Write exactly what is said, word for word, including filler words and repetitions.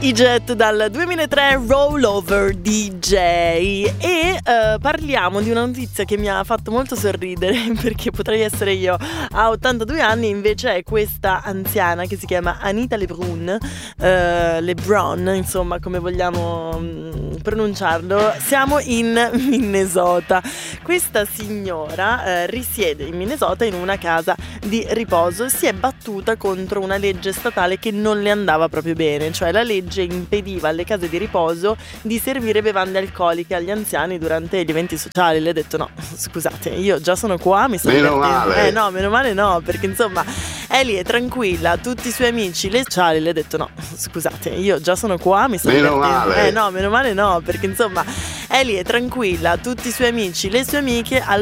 I Jet dal duemilatré, Rollover D J. E uh, parliamo di una notizia che mi ha fatto molto sorridere, perché potrei essere io a ottantadue anni, invece è questa anziana che si chiama Anita Lebrun, uh, Lebron, insomma, come vogliamo um, pronunciarlo. Siamo in Minnesota. Questa signora uh, risiede in Minnesota in una casa di riposo. Si è battuta contro una legge statale che non le andava proprio bene, cioè la legge impediva alle case di riposo di servire bevande alcoliche agli anziani durante gli eventi sociali. Le ha detto no, scusate, io già sono qua, mi sto meno divertendo. male Eh no, meno male no, perché insomma è lì, è tranquilla, tutti i suoi amici, le sociali. Le ha detto no, scusate, io già sono qua, mi sto meno divertendo. male Eh no, meno male no, perché insomma è lì, è tranquilla, tutti i suoi amici, le sue amiche al